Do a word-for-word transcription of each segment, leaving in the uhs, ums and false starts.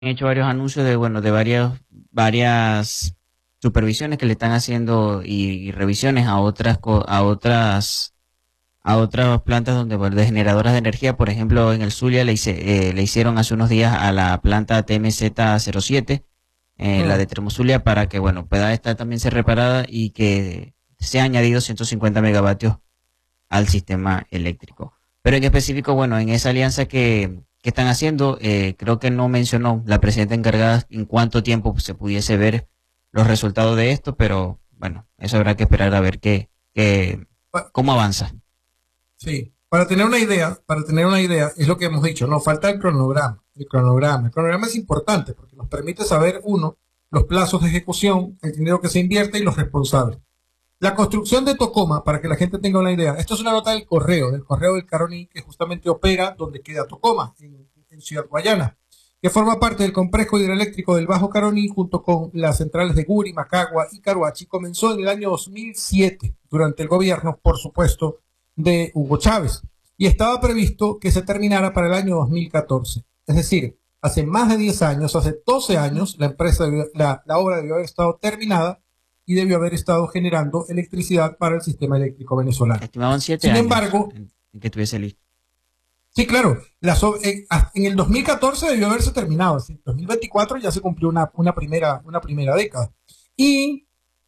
hecho varios anuncios de, bueno, de varias, varias supervisiones que le están haciendo y, y revisiones a otras, co- a otras, a otras plantas donde, bueno, de generadoras de energía. Por ejemplo, en el Zulia le, hice- eh, le hicieron hace unos días a la planta T M Z cero siete, eh, la Mm. de Termozulia, para que, bueno, pueda esta también ser reparada y que sea añadido ciento cincuenta megavatios al sistema eléctrico. Pero en específico, bueno, en esa alianza que, que están haciendo, eh, creo que no mencionó la presidenta encargada en cuánto tiempo se pudiese ver los resultados de esto, pero bueno, eso habrá que esperar a ver qué, qué, Pa- cómo avanza. sí, para tener una idea, para tener una idea, es lo que hemos dicho, nos falta el cronograma. El cronograma. El cronograma es importante porque nos permite saber, uno, los plazos de ejecución, el dinero que se invierte y los responsables. La construcción de Tocoma, para que la gente tenga una idea, esto es una nota del correo, del correo del Caroní, que justamente opera donde queda Tocoma, en, en Ciudad Guayana, que forma parte del complejo hidroeléctrico del Bajo Caroní junto con las centrales de Guri, Macagua y Caruachi. Comenzó en el año dos mil siete, durante el gobierno, por supuesto, de Hugo Chávez, y estaba previsto que se terminara para el año dos mil catorce. Es decir, hace más de diez años, hace doce años, la, empresa, la, la obra debió haber estado terminada y debió haber estado generando electricidad para el sistema eléctrico venezolano. Estimaban siete Sin años embargo, en, en que estuviese listo. sí, claro, las, en, en el dos mil catorce debió haberse terminado, en dos mil veinticuatro ya se cumplió una, una, primera, una primera década. Y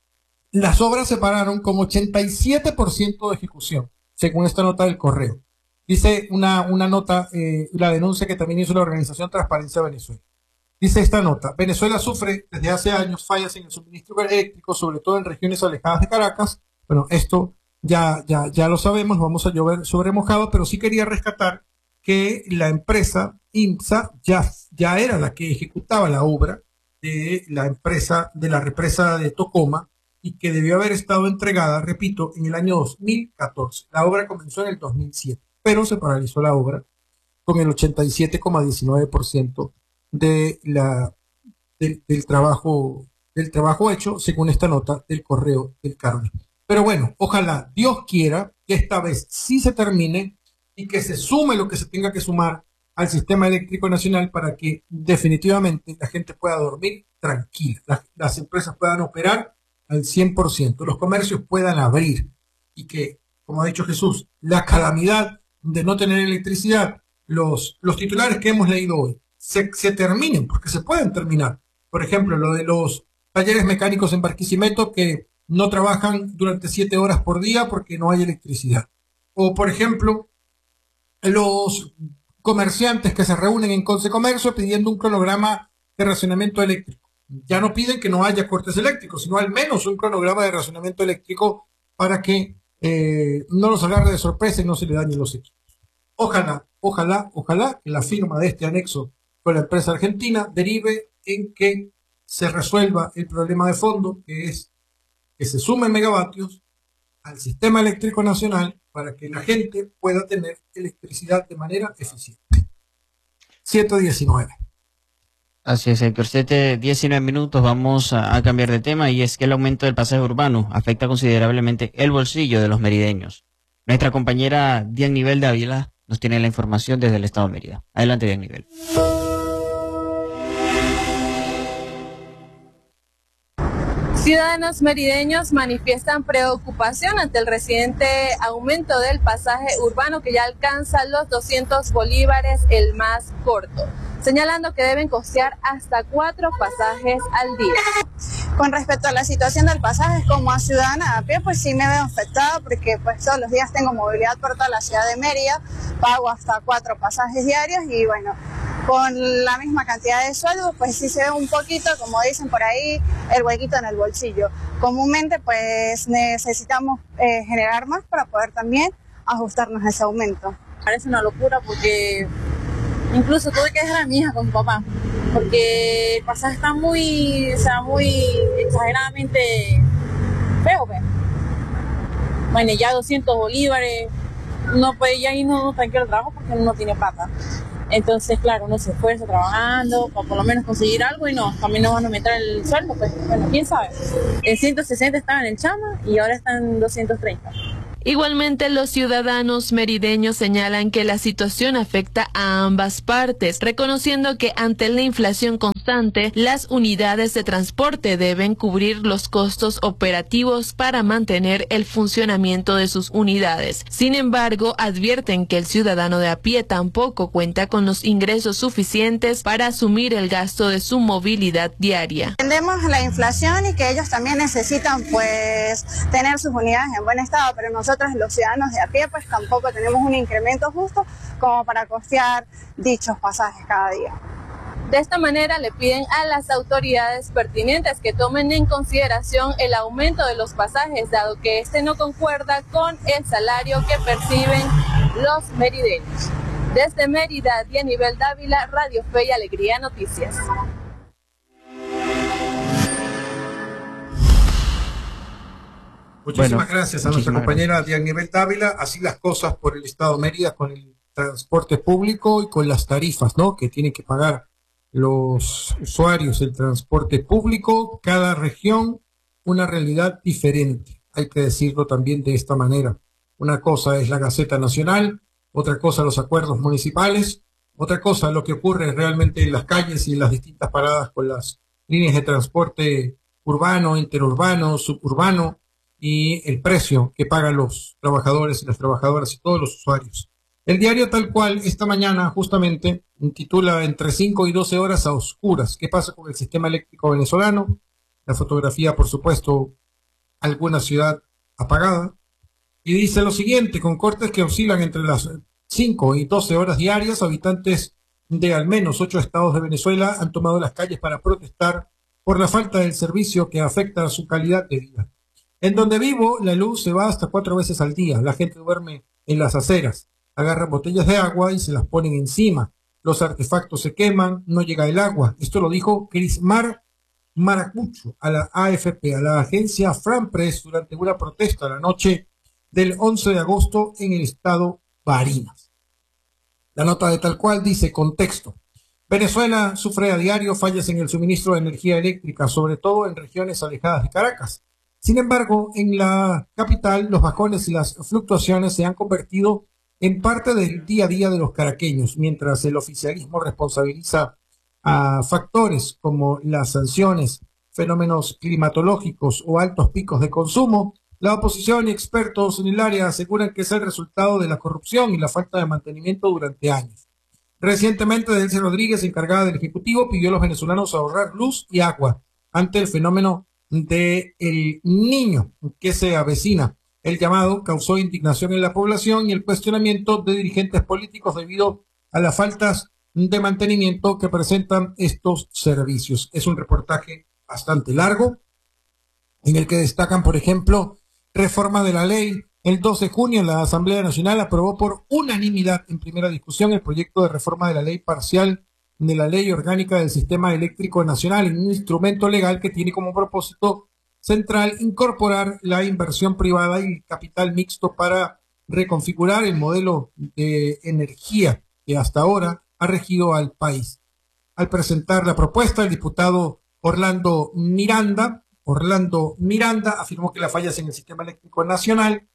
las obras se pararon con ochenta y siete por ciento de ejecución, según esta nota del correo. Dice una, una nota, eh, la denuncia que también hizo la organización Transparencia Venezuela. Dice esta nota, Venezuela sufre desde hace años fallas en el suministro eléctrico, sobre todo en regiones alejadas de Caracas. Bueno, esto ya, ya, ya lo sabemos, vamos a llover sobre mojado, pero sí quería rescatar que la empresa IMSA ya, ya era la que ejecutaba la obra de la empresa de la represa de Tocoma y que debió haber estado entregada, repito, en el año dos mil catorce. La obra comenzó en el dos mil siete, pero se paralizó la obra con el ochenta y siete coma diecinueve por ciento de la, del, del, trabajo, del trabajo hecho, según esta nota del correo del Carmen. Pero bueno, ojalá Dios quiera que esta vez sí se termine y que se sume lo que se tenga que sumar al sistema eléctrico nacional para que definitivamente la gente pueda dormir tranquila, las, las empresas puedan operar al cien por ciento, los comercios puedan abrir y que, como ha dicho Jesús, la calamidad de no tener electricidad, los, los titulares que hemos leído hoy, se, se terminen, porque se pueden terminar. Por ejemplo, lo de los talleres mecánicos en Barquisimeto que no trabajan durante siete horas por día porque no hay electricidad. O, por ejemplo, los comerciantes que se reúnen en Conce Comercio pidiendo un cronograma de racionamiento eléctrico. Ya no piden que no haya cortes eléctricos, sino al menos un cronograma de racionamiento eléctrico para que eh, no los agarre de sorpresa y no se le dañen los equipos. Ojalá, ojalá, ojalá que la firma de este anexo con la empresa argentina derive en que se resuelva el problema de fondo, que es que se sumen megavatios al sistema eléctrico nacional para que la gente pueda tener electricidad de manera eficiente. ciento diecinueve. Así es, Héctor. siete, diecinueve minutos, vamos a, a cambiar de tema y es que el aumento del pasaje urbano afecta considerablemente el bolsillo de los merideños. Nuestra compañera Dian Nivel de Ávila nos tiene la información desde el estado de Mérida. Adelante, Dian Nivel. Ciudadanos merideños manifiestan preocupación ante el reciente aumento del pasaje urbano que ya alcanza los doscientos bolívares el más corto, señalando que deben costear hasta cuatro pasajes al día. Con respecto a la situación del pasaje, como ciudadana a pie, pues sí me veo afectada porque pues todos los días tengo movilidad por toda la ciudad de Mérida, pago hasta cuatro pasajes diarios y bueno, con la misma cantidad de sueldo, pues sí se ve un poquito, como dicen por ahí, el huequito en el bolsillo. Comúnmente pues necesitamos eh, generar más para poder también ajustarnos a ese aumento. Parece una locura porque incluso tuve que dejar a mi hija con mi papá, porque el pasaje está muy, o sea, muy exageradamente feo, pues. Bueno, ya doscientos bolívares, no puede ya ir no tranquilo al trabajo porque uno no tiene plata. Entonces, claro, uno se esfuerza trabajando para por lo menos conseguir algo y no, también nos van a meter el sueldo, pues, bueno, quién sabe. En ciento sesenta estaba en el Chama y ahora están en doscientos treinta. Igualmente, los ciudadanos merideños señalan que la situación afecta a ambas partes, reconociendo que ante la inflación constante, las unidades de transporte deben cubrir los costos operativos para mantener el funcionamiento de sus unidades. Sin embargo, advierten que el ciudadano de a pie tampoco cuenta con los ingresos suficientes para asumir el gasto de su movilidad diaria. Entendemos la inflación y que ellos también necesitan pues tener sus unidades en buen estado, pero nosotros los ciudadanos de a pie pues tampoco tenemos un incremento justo como para costear dichos pasajes cada día. De esta manera le piden a las autoridades pertinentes que tomen en consideración el aumento de los pasajes, dado que este no concuerda con el salario que perciben los merideños. Desde Mérida, Dianibel Dávila, Radio Fe y Alegría Noticias. Muchísimas Bueno, gracias a nuestra compañera Dianibel Dávila. Así las cosas por el Estado de Mérida con el transporte público y con las tarifas, ¿no?, que tienen que pagar los usuarios del transporte público. Cada región una realidad diferente. Hay que decirlo también de esta manera. Una cosa es la Gaceta Nacional, otra cosa los acuerdos municipales, otra cosa lo que ocurre realmente en las calles y en las distintas paradas con las líneas de transporte urbano, interurbano, suburbano, y el precio que pagan los trabajadores y las trabajadoras y todos los usuarios. El diario Tal Cual esta mañana justamente titula entre cinco y doce horas a oscuras. ¿Qué pasa con el sistema eléctrico venezolano? La fotografía, por supuesto, alguna ciudad apagada. Y dice lo siguiente: con cortes que oscilan entre las cinco y doce horas diarias, habitantes de al menos ocho estados de Venezuela han tomado las calles para protestar por la falta del servicio que afecta a su calidad de vida. En donde vivo, la luz se va hasta cuatro veces al día. La gente duerme en las aceras, agarran botellas de agua y se las ponen encima. Los artefactos se queman, no llega el agua. Esto lo dijo Crismar Maracucho a la A F P, a la agencia Franpress, durante una protesta la noche del once de agosto en el estado Barinas. La nota de Tal Cual dice: contexto. Venezuela sufre a diario fallas en el suministro de energía eléctrica, sobre todo en regiones alejadas de Caracas. Sin embargo, en la capital, los bajones y las fluctuaciones se han convertido en parte del día a día de los caraqueños, mientras el oficialismo responsabiliza a factores como las sanciones, fenómenos climatológicos o altos picos de consumo. La oposición y expertos en el área aseguran que es el resultado de la corrupción y la falta de mantenimiento durante años. Recientemente, Delcy Rodríguez, encargada del Ejecutivo, pidió a los venezolanos ahorrar luz y agua ante el fenómeno de el Niño que se avecina. El llamado causó indignación en la población y el cuestionamiento de dirigentes políticos debido a las faltas de mantenimiento que presentan estos servicios. Es un reportaje bastante largo en el que destacan, por ejemplo, reforma de la ley. El dos de junio la Asamblea Nacional aprobó por unanimidad en primera discusión el proyecto de reforma de la ley parcial de la Ley Orgánica del Sistema Eléctrico Nacional, un instrumento legal que tiene como propósito central incorporar la inversión privada y el capital mixto para reconfigurar el modelo de energía que hasta ahora ha regido al país. Al presentar la propuesta, el diputado Orlando Miranda, Orlando Miranda afirmó que las fallas en el sistema eléctrico nacional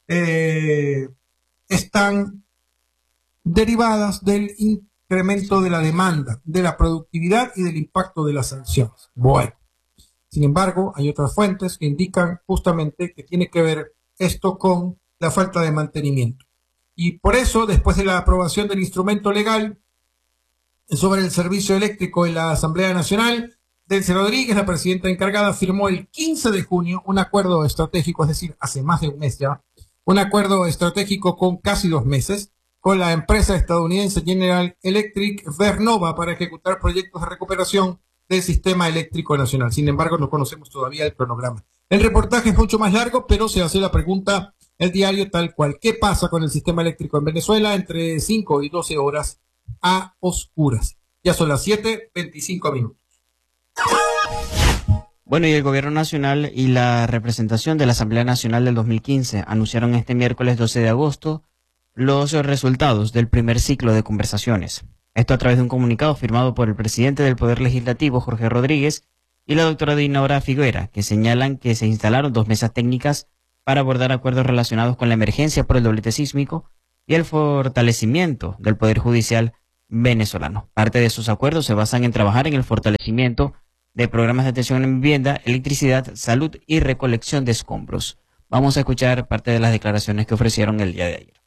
eh, están derivadas del incremento de la demanda, de la productividad y del impacto de las sanciones. Bueno, sin embargo, hay otras fuentes que indican justamente que tiene que ver esto con la falta de mantenimiento. Y por eso, después de la aprobación del instrumento legal sobre el servicio eléctrico en la Asamblea Nacional, Delcy Rodríguez, la presidenta encargada, firmó el quince de junio un acuerdo estratégico, es decir, hace más de un mes ya, un acuerdo estratégico con casi dos meses, con la empresa estadounidense General Electric Vernova para ejecutar proyectos de recuperación del sistema eléctrico nacional. Sin embargo, no conocemos todavía el cronograma. El reportaje es mucho más largo, pero se hace la pregunta, el diario Tal Cual: ¿qué pasa con el sistema eléctrico en Venezuela entre cinco y doce horas a oscuras? Ya son las siete veinticinco minutos. Bueno, y el Gobierno Nacional y la representación de la Asamblea Nacional del dos mil quince anunciaron este miércoles doce de agosto los resultados del primer ciclo de conversaciones. Esto a través de un comunicado firmado por el presidente del Poder Legislativo, Jorge Rodríguez, y la doctora Dinora Figuera, que señalan que se instalaron dos mesas técnicas para abordar acuerdos relacionados con la emergencia por el doblete sísmico y el fortalecimiento del Poder Judicial venezolano. Parte de esos acuerdos se basan en trabajar en el fortalecimiento de programas de atención en vivienda, electricidad, salud y recolección de escombros. Vamos a escuchar parte de las declaraciones que ofrecieron el día de ayer.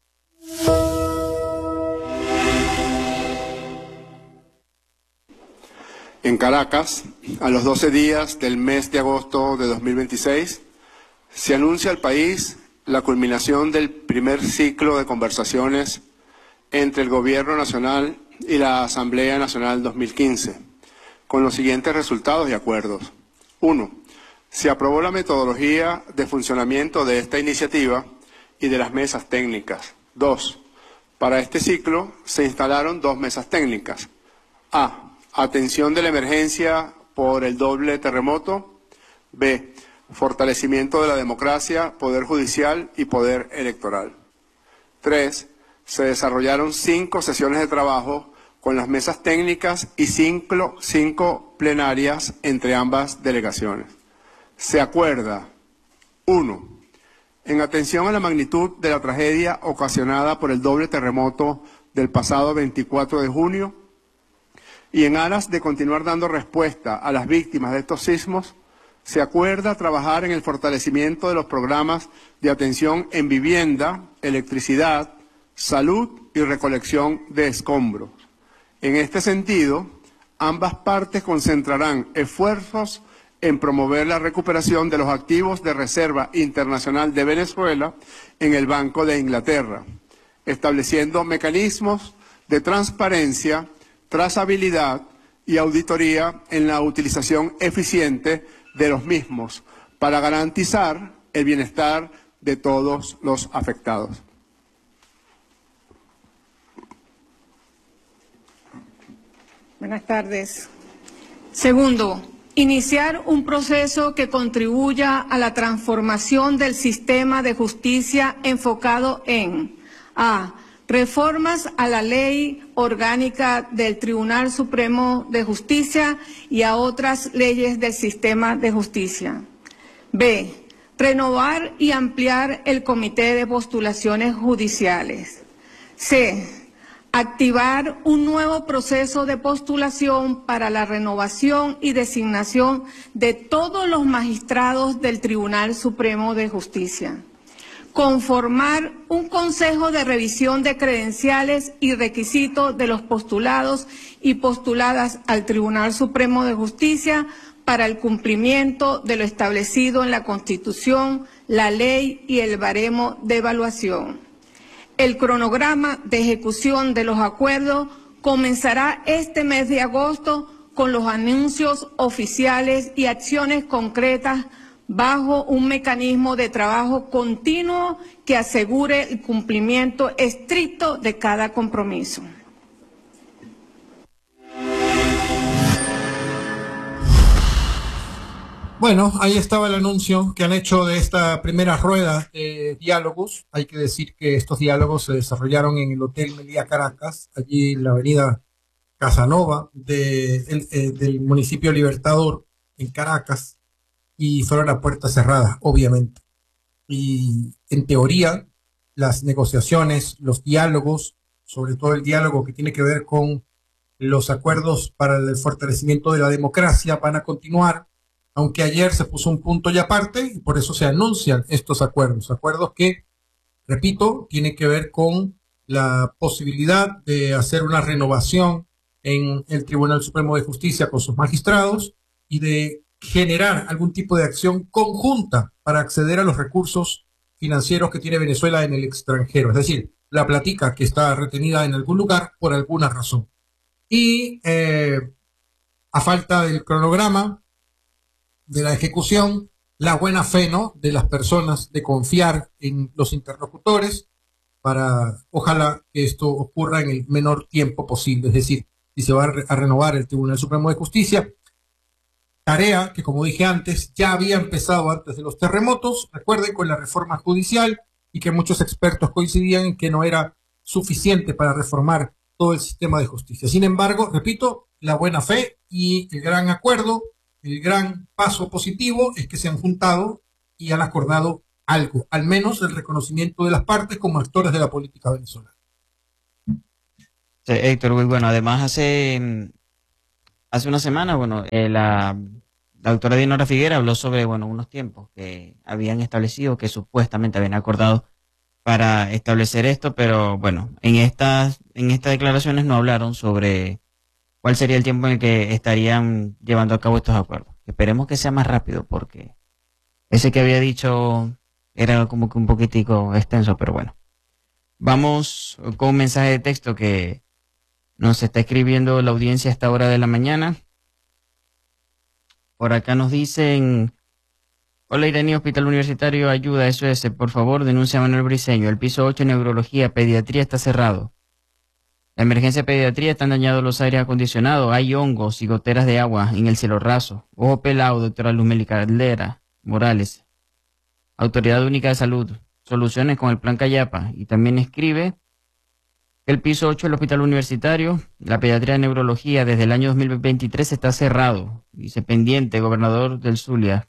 En Caracas, a los doce días del mes de agosto de dos mil veintiséis, se anuncia al país la culminación del primer ciclo de conversaciones entre el Gobierno Nacional y la Asamblea Nacional dos mil quince, con los siguientes resultados y acuerdos. Uno, se aprobó la metodología de funcionamiento de esta iniciativa y de las mesas técnicas. Dos, para este ciclo se instalaron dos mesas técnicas. A, atención de la emergencia por el doble terremoto. B, fortalecimiento de la democracia, poder judicial y poder electoral. Tres, se desarrollaron cinco sesiones de trabajo con las mesas técnicas y cinco, cinco plenarias entre ambas delegaciones. Se acuerda, uno, en atención a la magnitud de la tragedia ocasionada por el doble terremoto del pasado veinticuatro de junio, y en aras de continuar dando respuesta a las víctimas de estos sismos, se acuerda trabajar en el fortalecimiento de los programas de atención en vivienda, electricidad, salud y recolección de escombros. En este sentido, ambas partes concentrarán esfuerzos en promover la recuperación de los activos de Reserva Internacional de Venezuela en el Banco de Inglaterra, estableciendo mecanismos de transparencia, trazabilidad y auditoría en la utilización eficiente de los mismos para garantizar el bienestar de todos los afectados. Buenas tardes. Segundo, iniciar un proceso que contribuya a la transformación del sistema de justicia enfocado en A. Reformas a la Ley Orgánica del Tribunal Supremo de Justicia y a otras leyes del sistema de justicia. B. Renovar y ampliar el Comité de Postulaciones Judiciales. C. Activar un nuevo proceso de postulación para la renovación y designación de todos los magistrados del Tribunal Supremo de Justicia. Conformar un consejo de revisión de credenciales y requisitos de los postulados y postuladas al Tribunal Supremo de Justicia para el cumplimiento de lo establecido en la Constitución, la ley y el baremo de evaluación. El cronograma de ejecución de los acuerdos comenzará este mes de agosto con los anuncios oficiales y acciones concretas bajo un mecanismo de trabajo continuo que asegure el cumplimiento estricto de cada compromiso. Bueno, ahí estaba el anuncio que han hecho de esta primera rueda de diálogos. Hay que decir que estos diálogos se desarrollaron en el Hotel Meliá Caracas, allí en la avenida Casanova de, el, eh, del municipio Libertador, en Caracas, y fueron a puertas cerradas, obviamente. Y en teoría, las negociaciones, los diálogos, sobre todo el diálogo que tiene que ver con los acuerdos para el fortalecimiento de la democracia, van a continuar, aunque ayer se puso un punto y aparte, y por eso se anuncian estos acuerdos. Acuerdos que, repito, tienen que ver con la posibilidad de hacer una renovación en el Tribunal Supremo de Justicia con sus magistrados y de generar algún tipo de acción conjunta para acceder a los recursos financieros que tiene Venezuela en el extranjero, es decir, la platica que está retenida en algún lugar por alguna razón. Y eh, a falta del cronograma de la ejecución, la buena fe, ¿no?, de las personas de confiar en los interlocutores para, ojalá, que esto ocurra en el menor tiempo posible, es decir, si se va a, re a renovar el Tribunal Supremo de Justicia, tarea que, como dije antes, ya había empezado antes de los terremotos, recuerden, con la reforma judicial, y que muchos expertos coincidían en que no era suficiente para reformar todo el sistema de justicia. Sin embargo, repito, la buena fe y el gran acuerdo, el gran paso positivo es que se han juntado y han acordado algo, al menos el reconocimiento de las partes como actores de la política venezolana. Sí, Héctor, muy bueno. Además, hace, hace una semana, bueno, eh, la, la doctora Dinora Figuera habló sobre, bueno, unos tiempos que habían establecido, que supuestamente habían acordado para establecer esto, pero bueno, en estas, en estas declaraciones no hablaron sobre cuál sería el tiempo en el que estarían llevando a cabo estos acuerdos. Esperemos que sea más rápido, porque ese que había dicho era como que un poquitico extenso, pero bueno. Vamos con un mensaje de texto que nos está escribiendo la audiencia a esta hora de la mañana. Por acá nos dicen: hola Irene, Hospital Universitario, ayuda, S O S, por favor, denuncia a Manuel Briceño. El piso ocho, neurología, pediatría, está cerrado. La emergencia de pediatría, están dañados los aires acondicionados, hay hongos y goteras de agua en el cielo raso. Ojo pelado, doctora Luzmeli Caldera Morales. Autoridad Única de Salud, soluciones con el Plan Cayapa. Y también escribe que el piso ocho del Hospital Universitario, la pediatría de neurología, desde el año dos mil veintitrés está cerrado. Dice pendiente, gobernador del Zulia.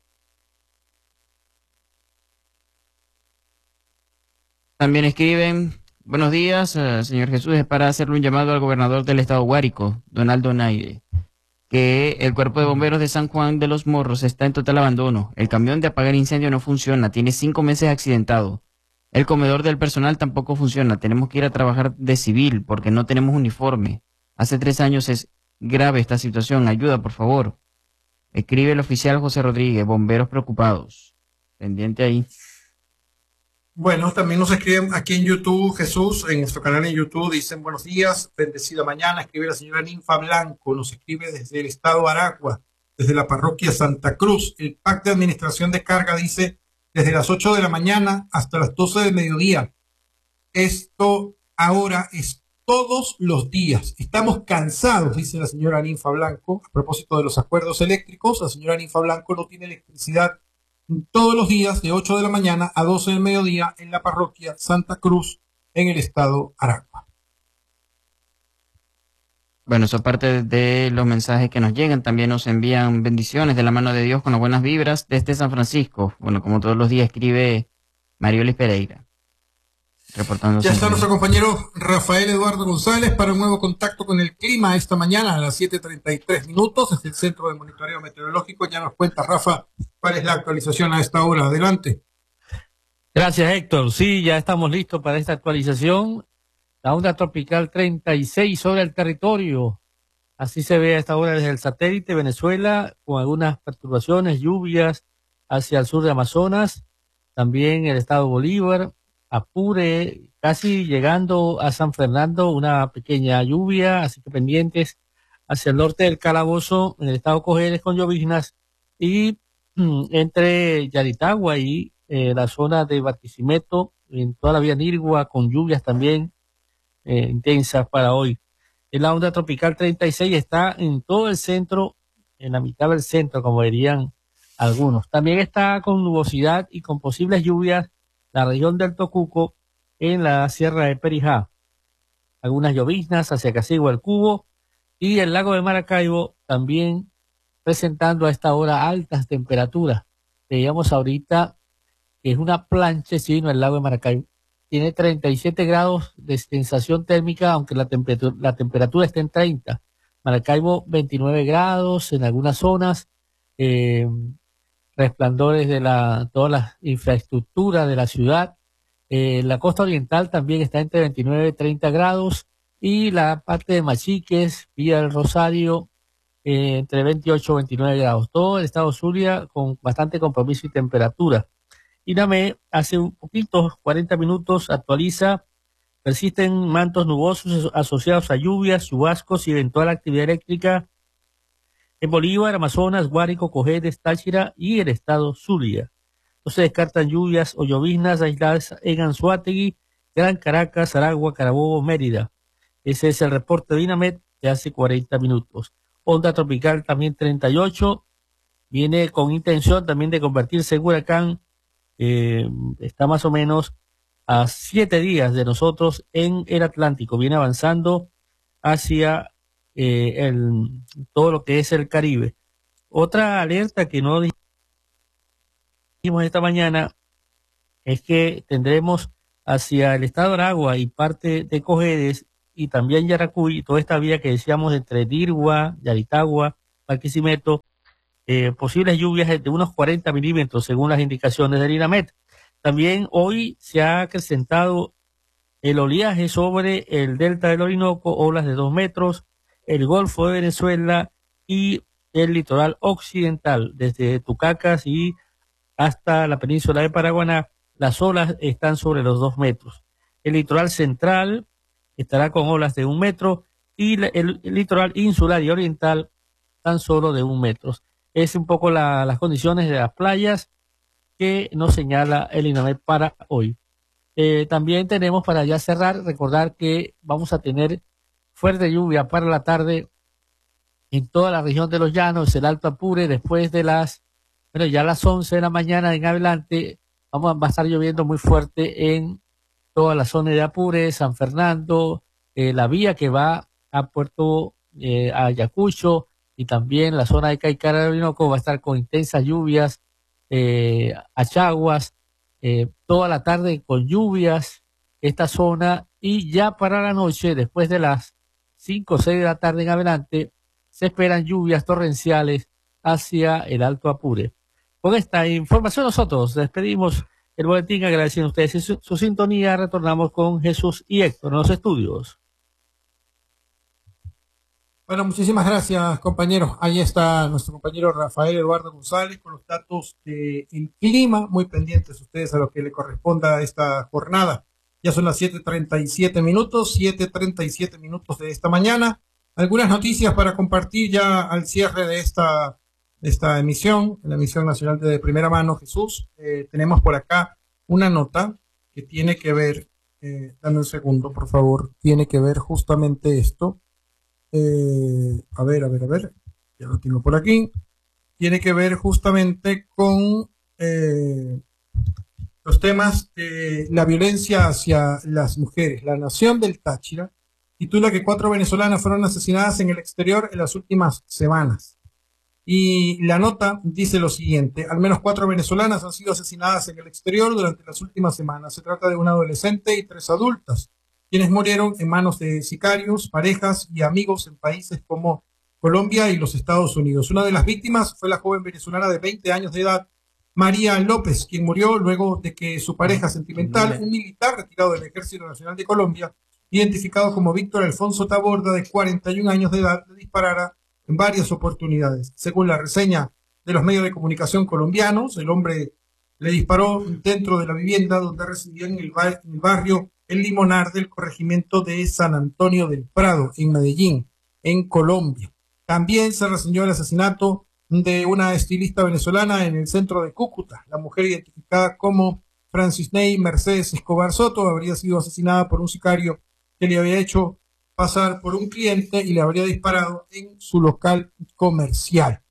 También escriben: buenos días, uh, señor Jesús, es para hacerle un llamado al gobernador del estado Guárico, Donaldo Naide, que el cuerpo de bomberos de San Juan de los Morros está en total abandono. El camión de apagar incendio no funciona, tiene cinco meses accidentado. El comedor del personal tampoco funciona, tenemos que ir a trabajar de civil porque no tenemos uniforme. Hace tres años es grave esta situación, ayuda por favor. Escribe el oficial José Rodríguez, bomberos preocupados. Pendiente ahí. Bueno, también nos escriben aquí en YouTube, Jesús, en nuestro canal en YouTube, dicen buenos días, bendecida mañana, escribe la señora Ninfa Blanco, nos escribe desde el estado Aragua, desde la parroquia Santa Cruz. El P A C de Administración de Carga dice desde las ocho de la mañana hasta las doce del mediodía. Esto ahora es todos los días. Estamos cansados, dice la señora Ninfa Blanco. A propósito de los acuerdos eléctricos, la señora Ninfa Blanco no tiene electricidad todos los días de ocho de la mañana a doce del mediodía en la parroquia Santa Cruz en el estado Aragua. Bueno, eso aparte de los mensajes que nos llegan, también nos envían bendiciones de la mano de Dios con las buenas vibras desde San Francisco. Bueno, como todos los días escribe Mariolis Pereira. Reportándose. Ya está nuestro compañero Rafael Eduardo González para un nuevo contacto con el clima esta mañana a las siete treinta y tres minutos desde el Centro de Monitoreo Meteorológico. Ya nos cuenta, Rafa, cuál es la actualización a esta hora. Adelante. Gracias, Héctor. Sí, ya estamos listos para esta actualización. La onda tropical treinta y seis sobre el territorio. Así se ve a esta hora desde el satélite Venezuela, con algunas perturbaciones, lluvias hacia el sur de Amazonas, también el estado Bolívar, Apure, casi llegando a San Fernando, una pequeña lluvia, así que pendientes hacia el norte del Calabozo, en el estado Cojedes con lloviznas, y mm, entre Yaritagua y eh, la zona de Barquisimeto, en toda la vía Nirgua, con lluvias también eh, intensas para hoy. La onda tropical treinta y seis está en todo el centro, en la mitad del centro, como dirían algunos. También está con nubosidad y con posibles lluvias la región del Tocuco en la sierra de Perijá. Algunas lloviznas hacia Casigua el Cubo y el lago de Maracaibo también presentando a esta hora altas temperaturas. Veíamos ahorita que es una plancha, sí, no, el lago de Maracaibo. Tiene treinta y siete grados de sensación térmica, aunque la temperatura, la temperatura está en treinta. Maracaibo veintinueve grados en algunas zonas, eh, resplandores de la, toda la infraestructura de la ciudad. Eh, la costa oriental también está entre veintinueve y treinta grados y la parte de Machiques, Villa del Rosario, eh, entre veintiocho y veintinueve grados. Todo el estado Zulia con bastante compromiso y temperatura. INAME hace un poquito, cuarenta minutos, actualiza, persisten mantos nubosos asociados a lluvias, chubascos y eventual actividad eléctrica en Bolívar, Amazonas, Guárico, Cojedes, Táchira y el estado Zulia. No se descartan lluvias o lloviznas aisladas en Anzoátegui, Gran Caracas, Aragua, Carabobo, Mérida. Ese es el reporte de INAMED de hace cuarenta minutos. Onda tropical también treinta y ocho, viene con intención también de convertirse en huracán. Eh, está más o menos a siete días de nosotros en el Atlántico, viene avanzando hacia eh, el, todo lo que es el Caribe. Otra alerta que no dijimos esta mañana es que tendremos hacia el estado de Aragua y parte de Cojedes y también Yaracuy, toda esta vía que decíamos entre Dirgua, Yaritagua, Barquisimeto, eh, posibles lluvias de unos cuarenta milímetros según las indicaciones del INAMET. También hoy se ha acrecentado el oleaje sobre el delta del Orinoco, olas de dos metros, el Golfo de Venezuela y el litoral occidental, desde Tucacas y hasta la península de Paraguaná, las olas están sobre los dos metros. El litoral central estará con olas de un metro y la- el, el litoral insular y oriental tan solo de un metro. Es un poco la- las condiciones de las playas que nos señala el INAMET para hoy. Eh, también tenemos, para ya cerrar, recordar que vamos a tener fuerte lluvia para la tarde en toda la región de los Llanos, el Alto Apure, después de las, bueno, ya a las once de la mañana en adelante, vamos a, va a estar lloviendo muy fuerte en toda la zona de Apure, San Fernando, eh, la vía que va a Puerto eh, Ayacucho y también la zona de Caicara de Orinoco va a estar con intensas lluvias, eh, achaguas, eh, toda la tarde con lluvias esta zona, y ya para la noche, después de las cinco o seis de la tarde en adelante, se esperan lluvias torrenciales hacia el Alto Apure. Con esta información nosotros despedimos el boletín, agradeciendo a ustedes su, su sintonía. Retornamos con Jesús y Héctor en los estudios. Bueno, muchísimas gracias, compañeros. Ahí está nuestro compañero Rafael Eduardo González con los datos del clima, muy pendientes ustedes a lo que le corresponda a esta jornada. Ya son las siete treinta y siete minutos, siete treinta y siete minutos de esta mañana. Algunas noticias para compartir ya al cierre de esta, de esta emisión, la emisión nacional de Primera Mano, Jesús. Eh, tenemos por acá una nota que tiene que ver, eh, dame un segundo, por favor, tiene que ver justamente esto. Eh, a ver, a ver, a ver, ya lo tengo por aquí. Tiene que ver justamente con eh, los temas de la violencia hacia las mujeres. La Nación del Táchira titula que cuatro venezolanas fueron asesinadas en el exterior en las últimas semanas. Y la nota dice lo siguiente: al menos cuatro venezolanas han sido asesinadas en el exterior durante las últimas semanas. Se trata de una adolescente y tres adultas, quienes murieron en manos de sicarios, parejas y amigos en países como Colombia y los Estados Unidos. Una de las víctimas fue la joven venezolana de veinte años de edad, María López, quien murió luego de que su pareja sentimental, un militar retirado del Ejército Nacional de Colombia, identificado como Víctor Alfonso Taborda, de cuarenta y un años de edad, le disparara en varias oportunidades. Según la reseña de los medios de comunicación colombianos, el hombre le disparó dentro de la vivienda donde residía en el, bar, en el barrio El Limonar del corregimiento de San Antonio del Prado, en Medellín, en Colombia. También se reseñó el asesinato de una estilista venezolana en el centro de Cúcuta. La mujer, identificada como Francis Ney Mercedes Escobar Soto, habría sido asesinada por un sicario que le había hecho pasar por un cliente y le habría disparado en su local comercial.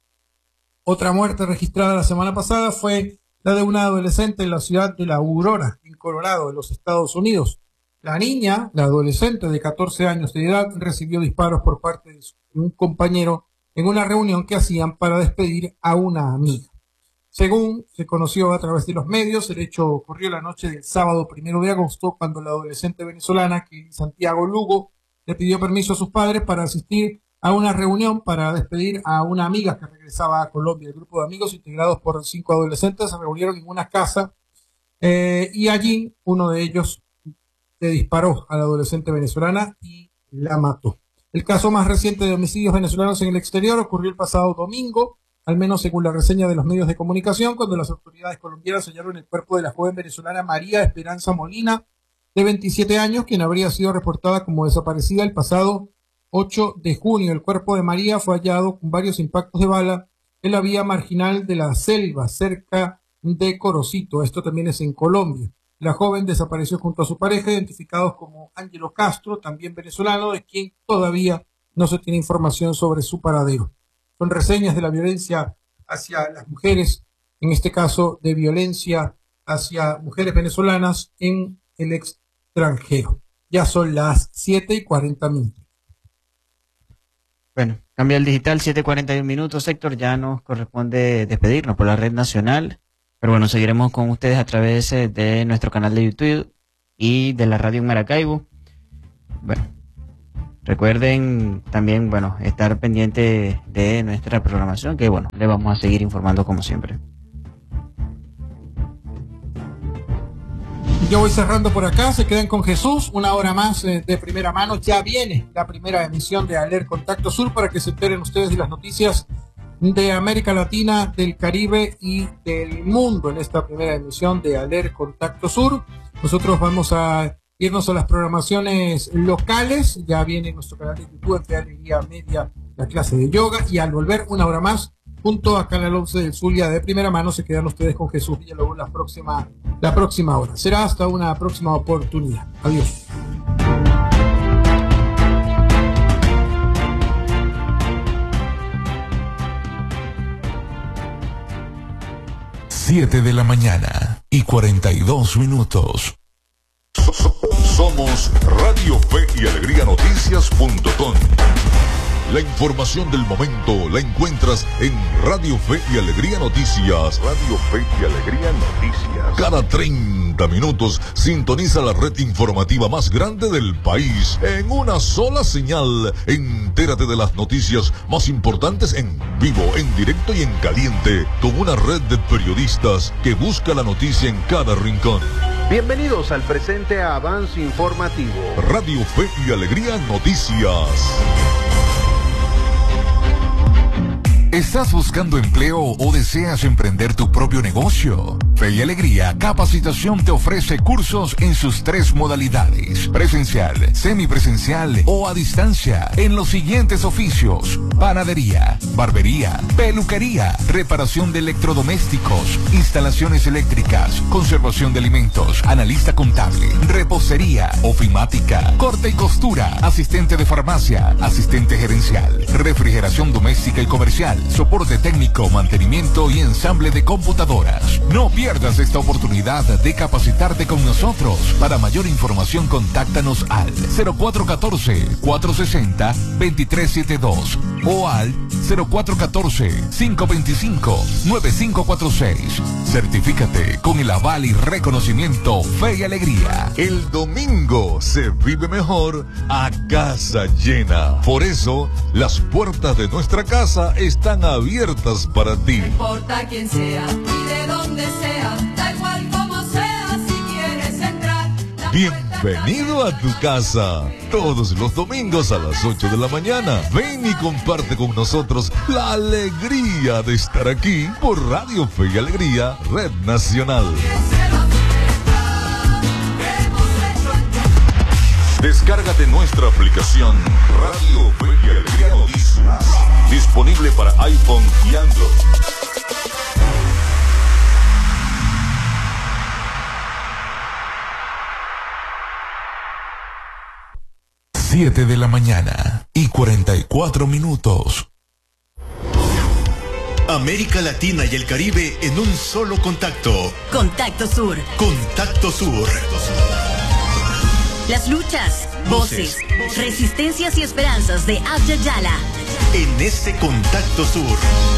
Otra muerte registrada la semana pasada fue la de una adolescente en la ciudad de La Aurora, en Colorado, en los Estados Unidos. La niña, la adolescente de catorce años de edad, recibió disparos por parte de un compañero en una reunión que hacían para despedir a una amiga. Según se conoció a través de los medios, el hecho ocurrió la noche del sábado primero de agosto, cuando la adolescente venezolana, Kelly Santiago Lugo, le pidió permiso a sus padres para asistir a una reunión para despedir a una amiga que regresaba a Colombia. El grupo de amigos, integrados por cinco adolescentes, se reunieron en una casa eh, y allí uno de ellos le disparó a la adolescente venezolana y la mató. El caso más reciente de homicidios venezolanos en el exterior ocurrió el pasado domingo, al menos según la reseña de los medios de comunicación, cuando las autoridades colombianas hallaron el cuerpo de la joven venezolana María Esperanza Molina, de veintisiete años, quien habría sido reportada como desaparecida el pasado ocho de junio. El cuerpo de María fue hallado con varios impactos de bala en la vía marginal de la Selva, cerca de Corocito. Esto también es en Colombia. La joven desapareció junto a su pareja, identificados como Ángelo Castro, también venezolano, de quien todavía no se tiene información sobre su paradero. Son reseñas de la violencia hacia las mujeres, en este caso de violencia hacia mujeres venezolanas en el extranjero. Ya son las siete y cuarenta minutos. Bueno, cambia el digital, siete cuarenta y un minutos, Héctor. Ya nos corresponde despedirnos por la red nacional. Pero bueno, seguiremos con ustedes a través eh, de nuestro canal de YouTube y de la radio en Maracaibo. Bueno, recuerden también, bueno, estar pendiente de nuestra programación, que bueno, le vamos a seguir informando como siempre. Yo voy cerrando por acá, se quedan con Jesús, una hora más eh, de primera mano. Ya viene la primera emisión de Aler Contacto Sur para que se enteren ustedes de las noticias de América Latina, del Caribe y del mundo en esta primera emisión de Aler Contacto Sur. Nosotros vamos a irnos a las programaciones locales. Ya viene en nuestro canal de YouTube, en Fe Alegría Media, la clase de yoga, y al volver una hora más junto a Canal once del Zulia de primera mano se quedan ustedes con Jesús Villalobos la próxima, la próxima hora. Será hasta una próxima oportunidad. Adiós. siete de la mañana y cuarenta y dos minutos. Somos Radio Fe y Alegría Noticias punto com. La información del momento la encuentras en Radio Fe y Alegría Noticias. Radio Fe y Alegría Noticias. Cada treinta minutos sintoniza la red informativa más grande del país en una sola señal. Entérate de las noticias más importantes en vivo, en directo y en caliente, con una red de periodistas que busca la noticia en cada rincón. Bienvenidos al presente avance informativo. Radio Fe y Alegría Noticias. ¿Estás buscando empleo o deseas emprender tu propio negocio? Fe y Alegría Capacitación te ofrece cursos en sus tres modalidades: presencial, semipresencial o a distancia, en los siguientes oficios: panadería, barbería, peluquería, reparación de electrodomésticos, instalaciones eléctricas, conservación de alimentos, analista contable, repostería, ofimática, corte y costura, asistente de farmacia, asistente gerencial, refrigeración doméstica y comercial, soporte técnico, mantenimiento y ensamble de computadoras. No pierdas esta oportunidad de capacitarte con nosotros. Para mayor información, contáctanos al cero cuatro uno cuatro, cuatro seis cero, dos tres siete dos o al cero cuatro uno cuatro, cinco dos cinco, nueve cinco cuatro seis. Certifícate con el aval y reconocimiento Fe y Alegría. El domingo se vive mejor a casa llena. Por eso, las puertas de nuestra casa están abiertas para ti. No importa quién sea y de dónde sea, da igual como sea, si quieres entrar. Bienvenido a tu casa. Todos los domingos a las ocho de la mañana. Ven y comparte con nosotros la alegría de estar aquí por Radio Fe y Alegría, Red Nacional. Descárgate nuestra aplicación Radio Fe y Alegría Noticias, disponible para iPhone y Android. siete de la mañana y cuarenta y cuatro minutos. América Latina y el Caribe en un solo contacto. Contacto Sur. Contacto Sur. Las luchas, voces, voces, resistencias y esperanzas de Abya Yala. En este Contacto Sur.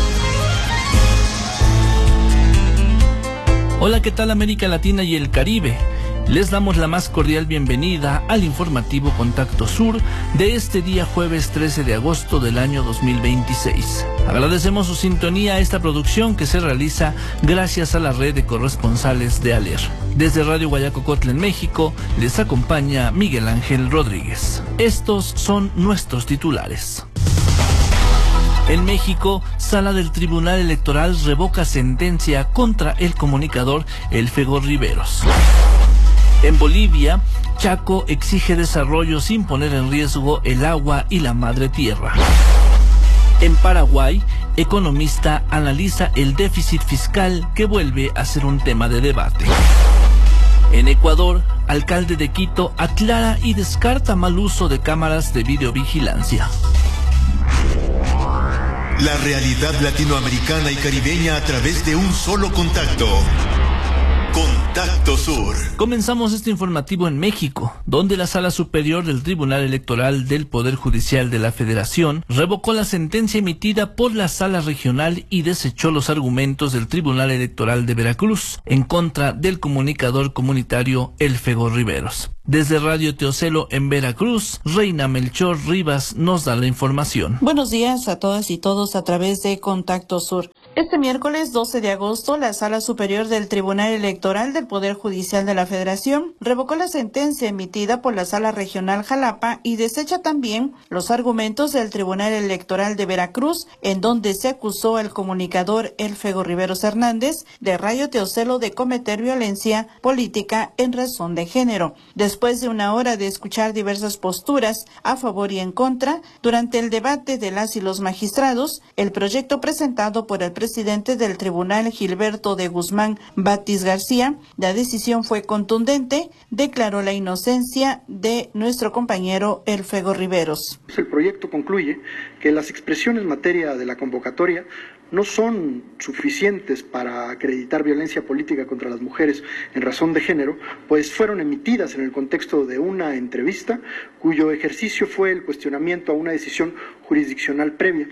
Hola, ¿qué tal América Latina y el Caribe? Les damos la más cordial bienvenida al informativo Contacto Sur de este día jueves trece de agosto del año dos mil veintiséis. Agradecemos su sintonía a esta producción que se realiza gracias a la red de corresponsales de Aler. Desde Radio Guayacocotla en México les acompaña Miguel Ángel Rodríguez. Estos son nuestros titulares. En México, Sala del Tribunal Electoral revoca sentencia contra el comunicador Elfego Riveros. En Bolivia, Chaco exige desarrollo sin poner en riesgo el agua y la madre tierra. En Paraguay, economista analiza el déficit fiscal que vuelve a ser un tema de debate. En Ecuador, alcalde de Quito aclara y descarta mal uso de cámaras de videovigilancia. La realidad latinoamericana y caribeña a través de un solo contacto. Contacto Sur. Comenzamos este informativo en México, donde la Sala Superior del Tribunal Electoral del Poder Judicial de la Federación revocó la sentencia emitida por la Sala Regional y desechó los argumentos del Tribunal Electoral de Veracruz en contra del comunicador comunitario Elfego Riveros. Desde Radio Teocelo en Veracruz, Reina Melchor Rivas nos da la información. Buenos días a todas y todos a través de Contacto Sur. Este miércoles doce de agosto, la Sala Superior del Tribunal Electoral del Poder Judicial de la Federación revocó la sentencia emitida por la Sala Regional Jalapa y desecha también los argumentos del Tribunal Electoral de Veracruz, en donde se acusó al comunicador Elfego Riveros Hernández de Radio Teocelo de cometer violencia política en razón de género. Después de una hora de escuchar diversas posturas a favor y en contra, durante el debate de las y los magistrados, el proyecto presentado por el presidente del tribunal, Gilberto de Guzmán Batis García, la decisión fue contundente, declaró la inocencia de nuestro compañero Elfego Riveros. El proyecto concluye que las expresiones en materia de la convocatoria no son suficientes para acreditar violencia política contra las mujeres en razón de género, pues fueron emitidas en el contexto de una entrevista cuyo ejercicio fue el cuestionamiento a una decisión jurisdiccional previa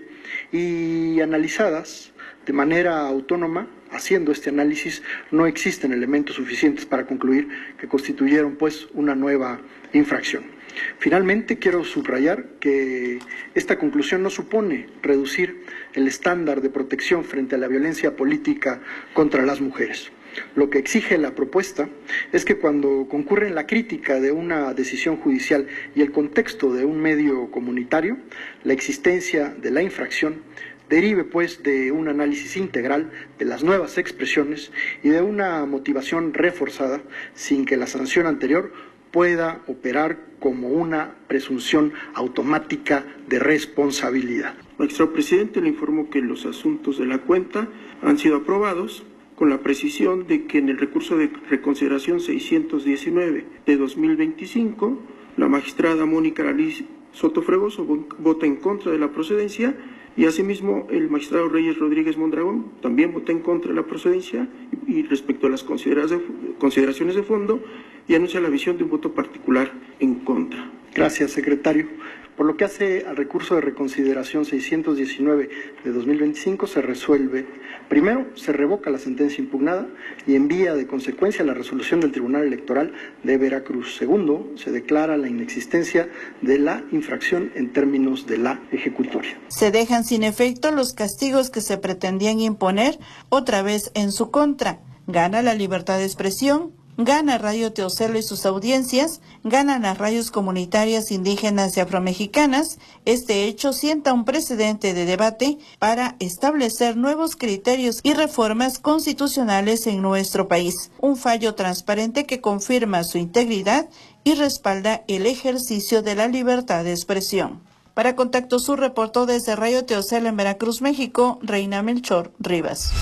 y analizadas de manera autónoma. Haciendo este análisis, no existen elementos suficientes para concluir que constituyeron pues una nueva infracción. Finalmente, quiero subrayar que esta conclusión no supone reducir el estándar de protección frente a la violencia política contra las mujeres. Lo que exige la propuesta es que cuando concurren la crítica de una decisión judicial y el contexto de un medio comunitario, la existencia de la infracción derive pues de un análisis integral de las nuevas expresiones y de una motivación reforzada sin que la sanción anterior pueda operar como una presunción automática de responsabilidad. Magistrado presidente, le informo que los asuntos de la cuenta han sido aprobados con la precisión de que en el recurso de reconsideración seiscientos diecinueve de dos mil veinticinco, la magistrada Mónica Alice Soto Fregoso vota en contra de la procedencia y asimismo el magistrado Reyes Rodríguez Mondragón también vota en contra de la procedencia y, y respecto a las consideraciones de fondo y anuncia la visión de un voto particular en contra. Gracias, secretario. Por lo que hace al recurso de reconsideración seiscientos diecinueve de dos mil veinticinco, se resuelve: primero, se revoca la sentencia impugnada y envía de consecuencia la resolución del Tribunal Electoral de Veracruz. Segundo, se declara la inexistencia de la infracción en términos de la ejecutoria. Se dejan sin efecto los castigos que se pretendían imponer otra vez en su contra. Gana la libertad de expresión, gana Radio Teocelo y sus audiencias, ganan las radios comunitarias indígenas y afromexicanas. Este hecho sienta un precedente de debate para establecer nuevos criterios y reformas constitucionales en nuestro país. Un fallo transparente que confirma su integridad y respalda el ejercicio de la libertad de expresión. Para Contacto Sur, reportó desde Radio Teocelo en Veracruz, México, Reina Melchor Rivas.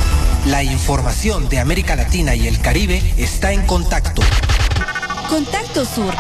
La información de América Latina y el Caribe está en Contacto. Contacto Sur.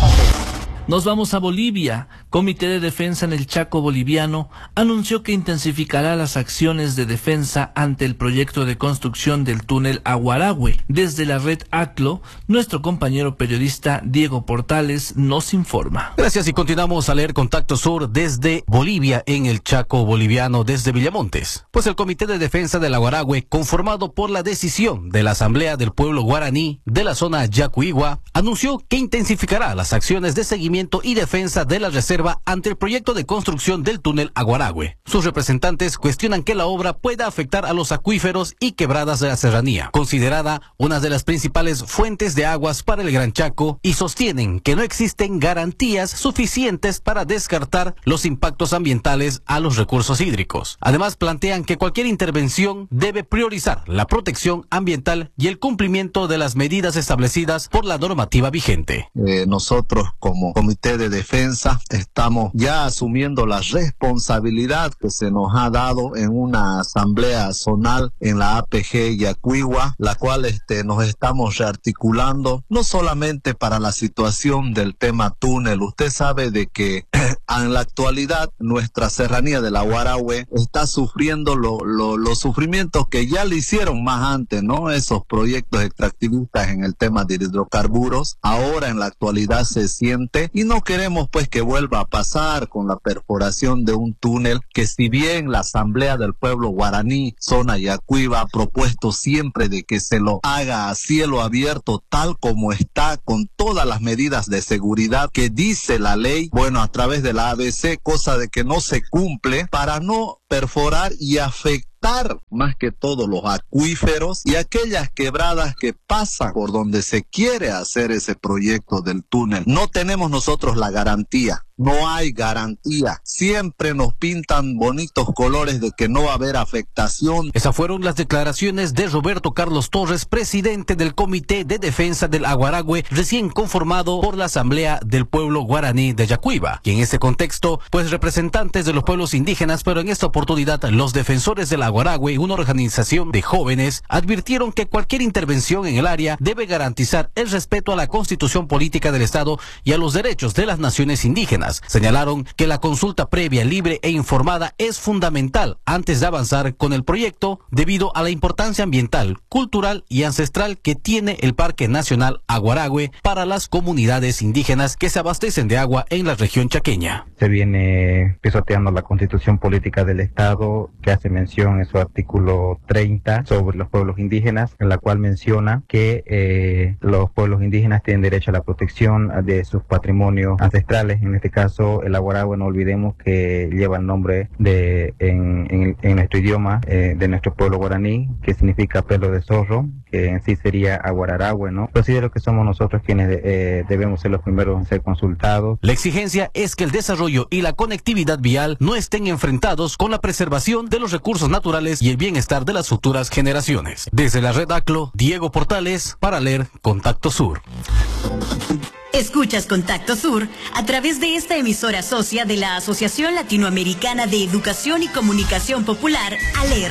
Nos vamos a Bolivia. Comité de Defensa en el Chaco boliviano anunció que intensificará las acciones de defensa ante el proyecto de construcción del túnel Aguaragüe. Desde la red A C L O, nuestro compañero periodista Diego Portales nos informa. Gracias y continuamos a leer Contacto Sur desde Bolivia en el Chaco boliviano, desde Villamontes. Pues el Comité de Defensa del Aguaragüe, conformado por la decisión de la Asamblea del Pueblo Guaraní de la zona Yacuigua, anunció que intensificará las acciones de seguimiento y defensa de la reserva ante el proyecto de construcción del túnel Aguaragüe. Sus representantes cuestionan que la obra pueda afectar a los acuíferos y quebradas de la serranía, considerada una de las principales fuentes de aguas para el Gran Chaco, y sostienen que no existen garantías suficientes para descartar los impactos ambientales a los recursos hídricos. Además, plantean que cualquier intervención debe priorizar la protección ambiental y el cumplimiento de las medidas establecidas por la normativa vigente. Eh, nosotros como Comité de Defensa estamos ya asumiendo la responsabilidad que se nos ha dado en una asamblea zonal en la A P G Yacuigua, la cual este, nos estamos rearticulando, no solamente para la situación del tema túnel. Usted sabe de que en la actualidad nuestra serranía de la Guarahue está sufriendo lo, lo, los sufrimientos que ya le hicieron más antes, ¿no? Esos proyectos extractivistas en el tema de hidrocarburos, ahora en la actualidad se siente, y no queremos pues que vuelva a pasar con la perforación de un túnel que, si bien la Asamblea del Pueblo Guaraní, zona Yacuiba, ha propuesto siempre de que se lo haga a cielo abierto tal como está, con todas las medidas de seguridad que dice la ley, bueno, a través de la A B C, cosa de que no se cumple, para no perforar y afectar más que todo los acuíferos y aquellas quebradas que pasan por donde se quiere hacer ese proyecto del túnel. No tenemos nosotros la garantía, no hay garantía. Siempre nos pintan bonitos colores de que no va a haber afectación. Esas fueron las declaraciones de Roberto Carlos Torres, presidente del Comité de Defensa del Aguarahue, recién conformado por la Asamblea del Pueblo Guaraní de Yacuiba. Y en ese contexto, pues representantes de los pueblos indígenas, pero en esta oportunidad los defensores del Aguarahue, una organización de jóvenes, advirtieron que cualquier intervención en el área debe garantizar el respeto a la Constitución Política del Estado y a los derechos de las naciones indígenas. Señalaron que la consulta previa, libre e informada es fundamental antes de avanzar con el proyecto, debido a la importancia ambiental, cultural y ancestral que tiene el Parque Nacional Aguarahue para las comunidades indígenas que se abastecen de agua en la región chaqueña. Se viene pisoteando la Constitución Política del Estado, que hace mención en su artículo treinta sobre los pueblos indígenas, en la cual menciona que eh, los pueblos indígenas tienen derecho a la protección de sus patrimonios ancestrales. En este caso, el Aguarahue, no olvidemos que lleva el nombre de en, en, en nuestro idioma eh, de nuestro pueblo guaraní, que significa pelo de zorro, que en sí sería Aguararahue, ¿no? Considero que somos nosotros quienes de, eh, debemos ser los primeros en ser consultados. La exigencia es que el desarrollo y la conectividad vial no estén enfrentados con la preservación de los recursos naturales y el bienestar de las futuras generaciones. Desde la red ACLO, Diego Portales, para leer Contacto Sur. Escuchas Contacto Sur a través de esta emisora socia de la Asociación Latinoamericana de Educación y Comunicación Popular, ALER.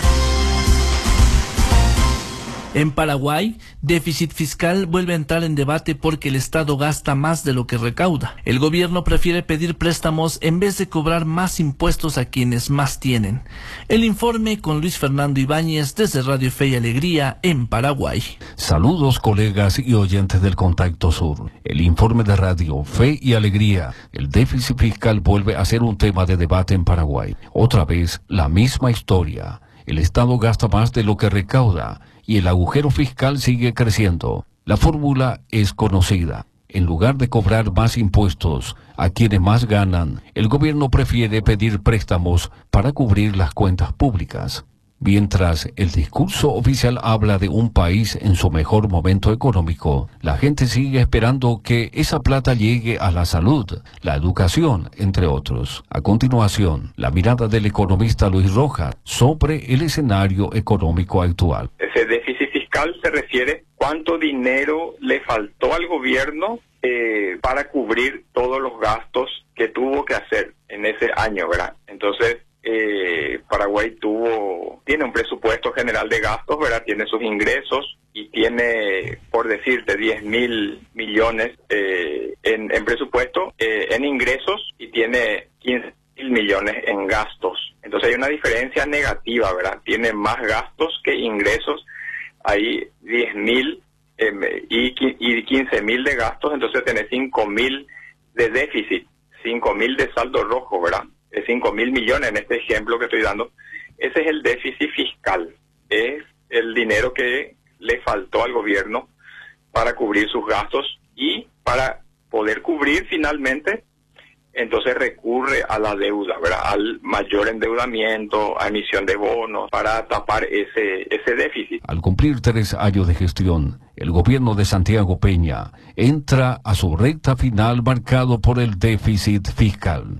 En Paraguay, déficit fiscal vuelve a entrar en debate porque el Estado gasta más de lo que recauda. El gobierno prefiere pedir préstamos en vez de cobrar más impuestos a quienes más tienen. El informe con Luis Fernando Ibáñez desde Radio Fe y Alegría en Paraguay. Saludos, colegas y oyentes del Contacto Sur. El informe de Radio Fe y Alegría. El déficit fiscal vuelve a ser un tema de debate en Paraguay. Otra vez, la misma historia. El Estado gasta más de lo que recauda y el agujero fiscal sigue creciendo. La fórmula es conocida. En lugar de cobrar más impuestos a quienes más ganan, el gobierno prefiere pedir préstamos para cubrir las cuentas públicas. Mientras el discurso oficial habla de un país en su mejor momento económico, la gente sigue esperando que esa plata llegue a la salud, la educación, entre otros. A continuación, la mirada del economista Luis Rojas sobre el escenario económico actual. Ese déficit fiscal se refiere cuánto dinero le faltó al gobierno eh, para cubrir todos los gastos que tuvo que hacer en ese año, ¿verdad? Entonces, Eh, Paraguay tuvo, tiene un presupuesto general de gastos, ¿verdad? Tiene sus ingresos y tiene, por decirte, diez mil millones eh, en, en presupuesto, eh, en ingresos, y tiene quince mil millones en gastos. Entonces hay una diferencia negativa, ¿verdad? Tiene más gastos que ingresos. Hay diez mil eh, y, y quince mil de gastos, entonces tiene cinco mil de déficit, cinco mil de saldo rojo, ¿verdad? cinco mil millones en este ejemplo que estoy dando. Ese es el déficit fiscal, es el dinero que le faltó al gobierno para cubrir sus gastos, y para poder cubrir finalmente, entonces recurre a la deuda, ¿verdad? Al mayor endeudamiento, a emisión de bonos para tapar ese, ese déficit. Al cumplir tres años de gestión, el gobierno de Santiago Peña entra a su recta final marcado por el déficit fiscal.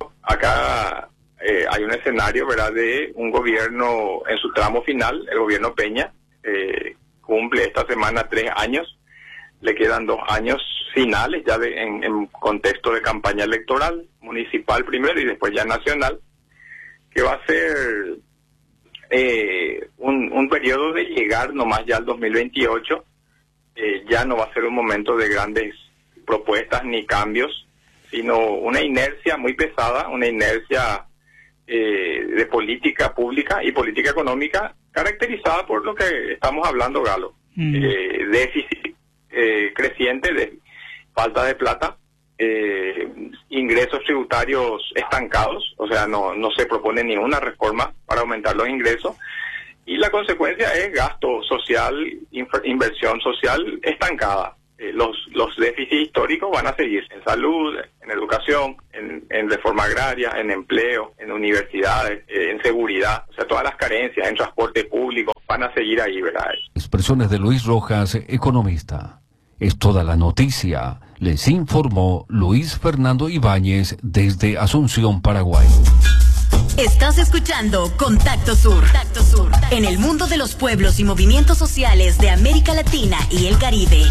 Acá eh, hay un escenario, ¿verdad?, de un gobierno en su tramo final. El gobierno Peña eh, cumple esta semana tres años, le quedan dos años finales, ya de, en, en contexto de campaña electoral, municipal primero y después ya nacional, que va a ser eh, un, un periodo de llegar nomás ya al dos mil veintiocho. Eh, ya no va a ser un momento de grandes propuestas ni cambios, sino una inercia muy pesada, una inercia eh, de política pública y política económica caracterizada por lo que estamos hablando, Galo. Mm. Eh, déficit eh, creciente, de falta de plata, eh, ingresos tributarios estancados, o sea, no, no se propone ninguna reforma para aumentar los ingresos, y la consecuencia es gasto social, inversión social estancada. Eh, los, los déficits históricos van a seguir en salud, en educación, en, en reforma agraria, en empleo, en universidades, eh, en seguridad, o sea, todas las carencias, en transporte público, van a seguir ahí, ¿verdad? Expresiones de Luis Rojas, economista. Es toda la noticia. Les informó Luis Fernando Ibáñez desde Asunción, Paraguay. Estás escuchando Contacto Sur. Contacto Sur. En el mundo de los pueblos y movimientos sociales de América Latina y el Caribe.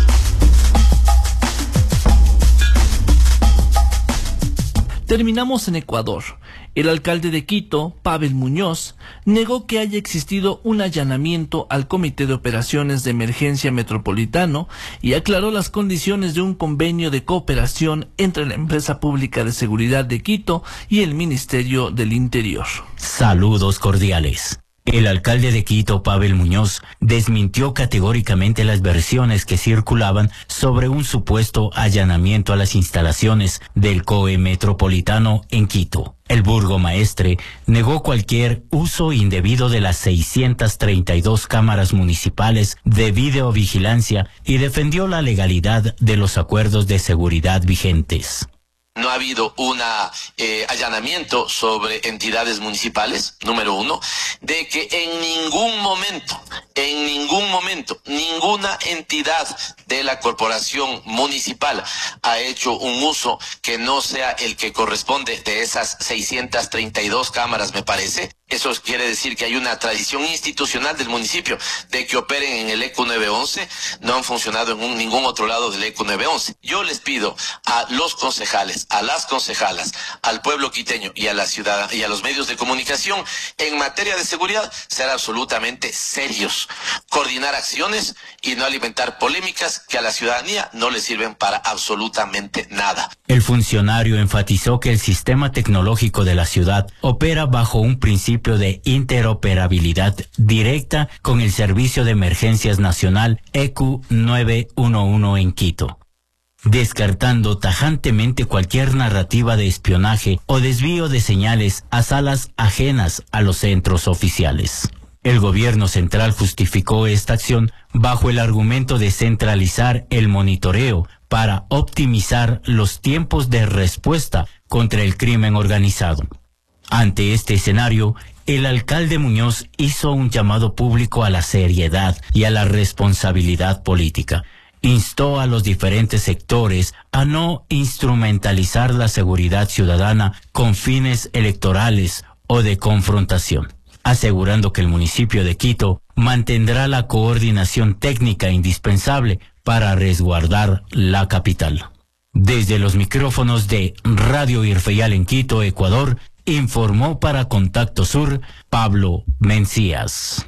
Terminamos en Ecuador. El alcalde de Quito, Pavel Muñoz, negó que haya existido un allanamiento al Comité de Operaciones de Emergencia Metropolitano y aclaró las condiciones de un convenio de cooperación entre la Empresa Pública de Seguridad de Quito y el Ministerio del Interior. Saludos cordiales. El alcalde de Quito, Pavel Muñoz, desmintió categóricamente las versiones que circulaban sobre un supuesto allanamiento a las instalaciones del C O E Metropolitano en Quito. El burgomaestre negó cualquier uso indebido de las seiscientas treinta y dos cámaras municipales de videovigilancia y defendió la legalidad de los acuerdos de seguridad vigentes. No ha habido un eh, allanamiento sobre entidades municipales, número uno, de que en ningún momento, en ningún momento, ninguna entidad de la corporación municipal ha hecho un uso que no sea el que corresponde de esas seiscientas treinta y dos cámaras, me parece. Eso quiere decir que hay una tradición institucional del municipio de que operen en el E Q nueve once, no han funcionado en un, ningún otro lado del E Q nueve once. Yo les pido a los concejales, a las concejalas, al pueblo quiteño y a la ciudad y a los medios de comunicación en materia de seguridad ser absolutamente serios, coordinar acciones y no alimentar polémicas que a la ciudadanía no le sirven para absolutamente nada. El funcionario enfatizó que el sistema tecnológico de la ciudad opera bajo un principio de interoperabilidad directa con el Servicio de Emergencias Nacional E Q nueve once en Quito, descartando tajantemente cualquier narrativa de espionaje o desvío de señales a salas ajenas a los centros oficiales. El gobierno central justificó esta acción bajo el argumento de centralizar el monitoreo para optimizar los tiempos de respuesta contra el crimen organizado. Ante este escenario, el alcalde Muñoz hizo un llamado público a la seriedad y a la responsabilidad política. Instó a los diferentes sectores a no instrumentalizar la seguridad ciudadana con fines electorales o de confrontación, asegurando que el municipio de Quito mantendrá la coordinación técnica indispensable para resguardar la capital. Desde los micrófonos de Radio Irfeyal en Quito, Ecuador, informó para Contacto Sur Pablo Mencías.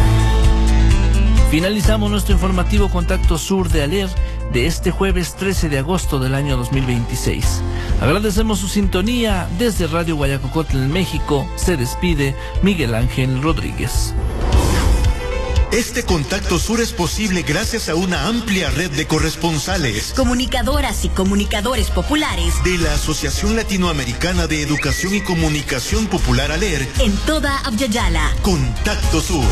Finalizamos nuestro informativo Contacto Sur de Aler de este jueves trece de agosto del año dos mil veintiséis. Agradecemos su sintonía. Desde Radio Guayacocotl en México se despide Miguel Ángel Rodríguez. Este Contacto Sur es posible gracias a una amplia red de corresponsales, comunicadoras y comunicadores populares de la Asociación Latinoamericana de Educación y Comunicación Popular ALER en toda Abyayala. Contacto Sur.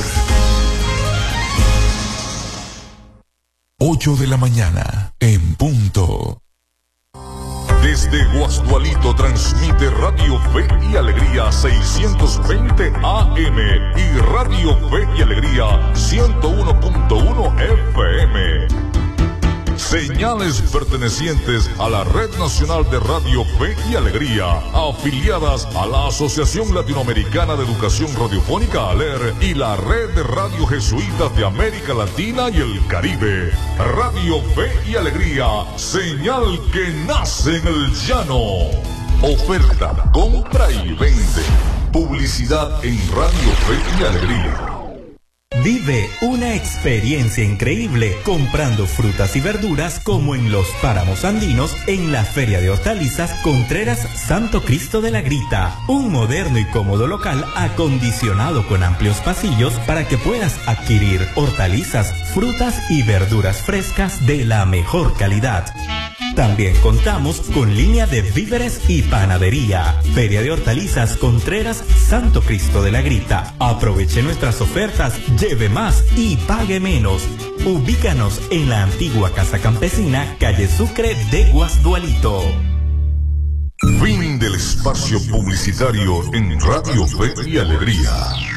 ocho de la mañana, en punto. Desde Guasdualito transmite Radio Fe y Alegría seiscientos veinte A M y Radio Fe y Alegría ciento uno punto uno F M. Señales pertenecientes a la Red Nacional de Radio Fe y Alegría, afiliadas a la Asociación Latinoamericana de Educación Radiofónica ALER y la Red de Radio Jesuitas de América Latina y el Caribe. Radio Fe y Alegría, señal que nace en el llano. Oferta, compra y vende. Publicidad en Radio Fe y Alegría. Vive una experiencia increíble comprando frutas y verduras como en los páramos andinos en la Feria de Hortalizas Contreras Santo Cristo de la Grita. Un moderno y cómodo local acondicionado con amplios pasillos para que puedas adquirir hortalizas, frutas y verduras frescas de la mejor calidad. También contamos con línea de víveres y panadería. Feria de Hortalizas Contreras Santo Cristo de la Grita. Aproveche nuestras ofertas, lleve más y pague menos. Ubícanos en la antigua Casa Campesina, calle Sucre de Guasdualito. Fin del espacio publicitario en Radio Fe y Alegría.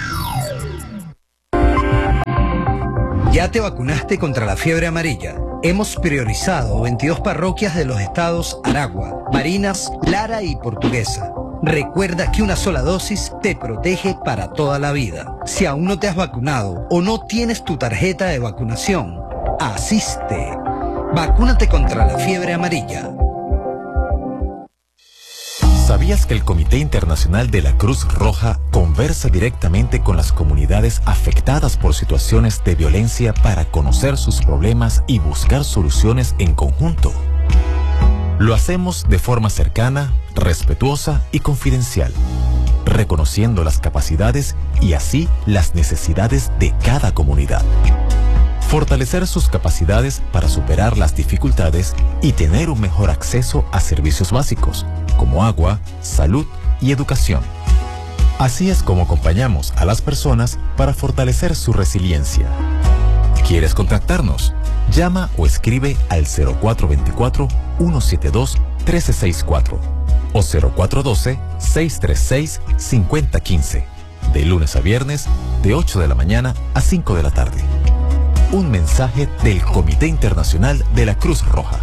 ¿Ya te vacunaste contra la fiebre amarilla? Hemos priorizado veintidós parroquias de los estados Aragua, Barinas, Lara y Portuguesa. Recuerda que una sola dosis te protege para toda la vida. Si aún no te has vacunado o no tienes tu tarjeta de vacunación, asiste. Vacúnate contra la fiebre amarilla. ¿Sabías que el Comité Internacional de la Cruz Roja conversa directamente con las comunidades afectadas por situaciones de violencia para conocer sus problemas y buscar soluciones en conjunto? Lo hacemos de forma cercana, respetuosa y confidencial, reconociendo las capacidades y así las necesidades de cada comunidad. Fortalecer sus capacidades para superar las dificultades y tener un mejor acceso a servicios básicos, como agua, salud y educación. Así es como acompañamos a las personas para fortalecer su resiliencia. ¿Quieres contactarnos? Llama o escribe al cero cuatro dos cuatro, uno siete dos, uno tres seis cuatro o cero cuatro uno dos, seis tres seis, cinco cero uno cinco, de lunes a viernes, de ocho de la mañana a cinco de la tarde. Un mensaje del Comité Internacional de la Cruz Roja.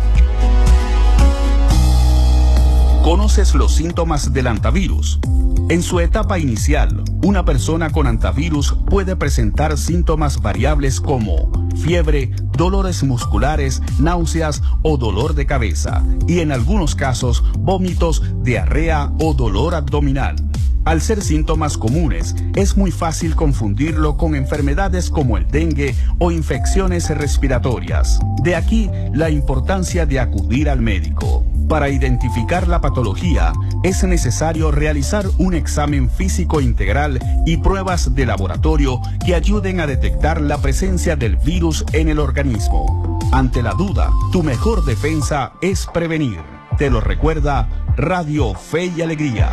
¿Conoces los síntomas del antivirus? En su etapa inicial, una persona con antivirus puede presentar síntomas variables como fiebre, dolores musculares, náuseas o dolor de cabeza, y en algunos casos, vómitos, diarrea o dolor abdominal. Al ser síntomas comunes, es muy fácil confundirlo con enfermedades como el dengue o infecciones respiratorias. De aquí la importancia de acudir al médico. Para identificar la patología, es necesario realizar un examen físico integral y pruebas de laboratorio que ayuden a detectar la presencia del virus en el organismo. Ante la duda, tu mejor defensa es prevenir. Te lo recuerda Radio Fe y Alegría.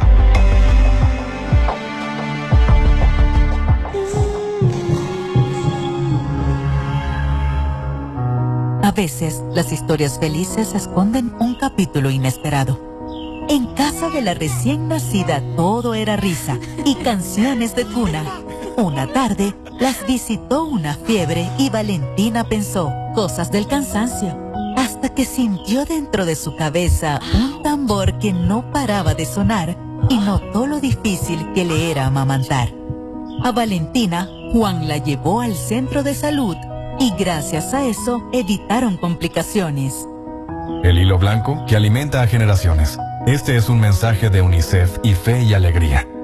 A veces, las historias felices esconden un capítulo inesperado. En casa de la recién nacida todo era risa y canciones de cuna. Una tarde, las visitó una fiebre y Valentina pensó cosas del cansancio, hasta que sintió dentro de su cabeza un tambor que no paraba de sonar y notó lo difícil que le era amamantar. A Valentina, Juan la llevó al centro de salud y gracias a eso evitaron complicaciones. El hilo blanco que alimenta a generaciones. Este es un mensaje de UNICEF y Fe y Alegría.